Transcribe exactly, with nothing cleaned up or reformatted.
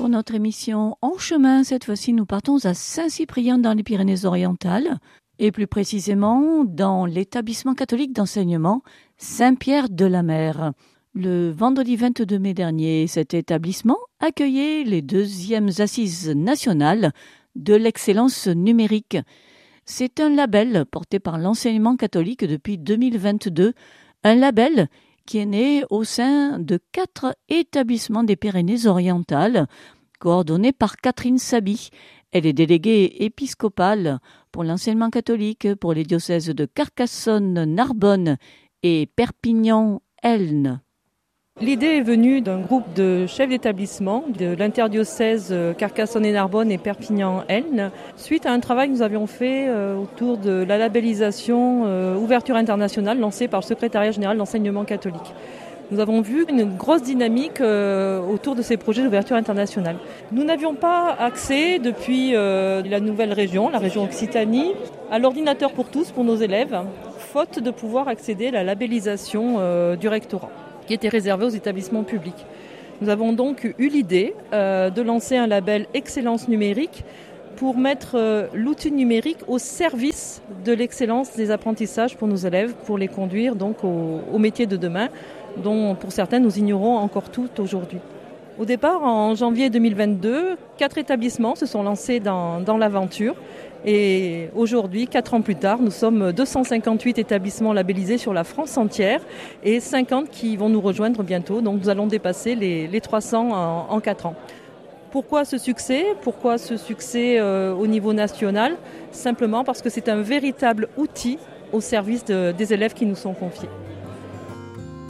Pour notre émission En chemin, cette fois-ci, nous partons à Saint-Cyprien dans les Pyrénées-Orientales et plus précisément dans l'établissement catholique d'enseignement Saint-Pierre-de-la-Mer. Le vendredi vingt-deux mai dernier, cet établissement accueillait les deuxièmes assises nationales de l'excellence numérique. C'est un label porté par l'enseignement catholique depuis deux mille vingt-deux, un label qui est né au sein de quatre établissements des Pyrénées-Orientales, coordonnés par Catherine Saby. Elle est déléguée épiscopale pour l'enseignement catholique pour les diocèses de Carcassonne, Narbonne et Perpignan-Elne. L'idée est venue d'un groupe de chefs d'établissement de l'interdiocèse Carcassonne et Narbonne et Perpignan-Elne, suite à un travail que nous avions fait autour de la labellisation Ouverture internationale lancée par le secrétariat général de l'enseignement catholique. Nous avons vu une grosse dynamique autour de ces projets d'ouverture internationale. Nous n'avions pas accès depuis la nouvelle région, la région Occitanie, à l'ordinateur pour tous pour nos élèves, faute de pouvoir accéder à la labellisation du rectorat, qui était réservé aux établissements publics. Nous avons donc eu l'idée euh, de lancer un label Excellence numérique pour mettre euh, l'outil numérique au service de l'excellence des apprentissages pour nos élèves, pour les conduire donc au, au métier de demain, dont pour certains nous ignorons encore tout aujourd'hui. Au départ, en janvier deux mille vingt-deux, quatre établissements se sont lancés dans, dans l'aventure. Et aujourd'hui, quatre ans plus tard, nous sommes deux cent cinquante-huit établissements labellisés sur la France entière et cinquante qui vont nous rejoindre bientôt. Donc nous allons dépasser les, les trois cents en, en quatre ans. Pourquoi ce succès ? Pourquoi ce succès euh, au niveau national ? Simplement parce que c'est un véritable outil au service de, des élèves qui nous sont confiés.